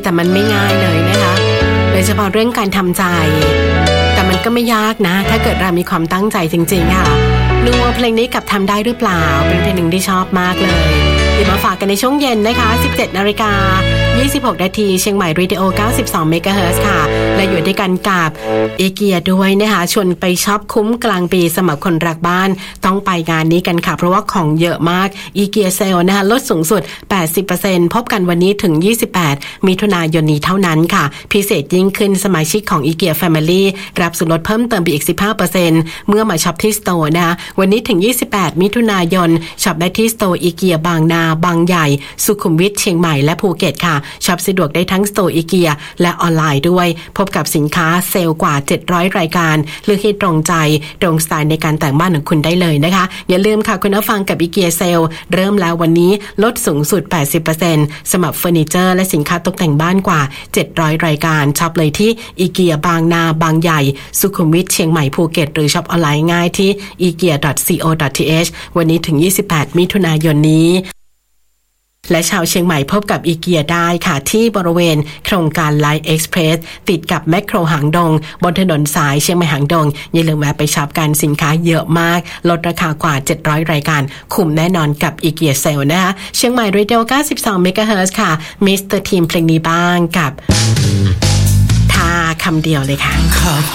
แต่มันไม่ง่ายเลยนะคะโดยเฉพาะเรื่องการทำใจแต่มันก็ไม่ยากนะถ้าเกิดเรามีความตั้งใจจริงๆค่ะดูว่าเพลงนี้กับทำได้หรือเปล่าเป็นเพลงหนึ่งที่ชอบมากเลยเดี๋ยวมาฝากกันในช่วงเย็นนะคะ 17:26 นาทีเชียงใหม่เรดิโอ 92 เมกะเฮิรตซ์ค่ะและอยู่ด้วยกันกับอีเกียด้วยนะคะชวนไปช็อปคุ้มกลางปีสำหรับคนรักบ้านต้องไปงานนี้กันค่ะเพราะว่าของเยอะมากอีเกียเซลนะคะลดสูงสุด 80% พบกันวันนี้ถึง 28 มิถุนายนนี้เท่านั้นค่ะพิเศษยิ่งขึ้นสมาชิกของอีเกียแฟมิลี่รับส่วนลดเพิ่มเติมไปอีก 15% เมื่อมาช็อปที่สโตร์นะคะวันนี้ถึง 28 มิถุนายนช็อปได้ที่สโตร์อีเกียบางนาบางใหญ่สุขุมวิทเชียงใหม่และภูเก็ตค่ะช็อปสะดวกได้ทั้งสโตร์อีเกียและออนไลน์ด้วยพบกับสินค้าเซลล์กว่า700รายการเลือกให้ตรงใจตรงสไตล์ในการแต่งบ้านของคุณได้เลยนะคะอย่าลืมค่ะคุณผู้ฟังกับอีเกียเซลล์เริ่มแล้ววันนี้ลดสูงสุด 80% สำหรับเฟอร์นิเจอร์และสินค้าตกแต่งบ้านกว่า700รายการช็อปเลยที่อีเกียบางนาบางใหญ่สุขุมวิทเชียงใหม่ภูเก็ตหรือช็อปออนไลน์ง่ายที่ ikea.co.th วันนี้ถึง28มิถุนายนนี้และชาวเชียงใหม่พบกับอีเกียได้ค่ะที่บริเวณโครงการไลท์เอ็กซ์เพรสติดกับแมคโครหางดงบนถนนสายเชียงใหม่หางดงอย่าลืมแวะไปช็อปกันสินค้าเยอะมากลดราคากว่า700รายการคุ้มแน่นอนกับอีเกียเซลนะคะเชียงใหม่เรดิโอ 92 เมกะเฮิรตซ์ค่ะมิสเตอร์ทีมเพลงนี้บ้างกับท่าคำเดียวเลยค่ะ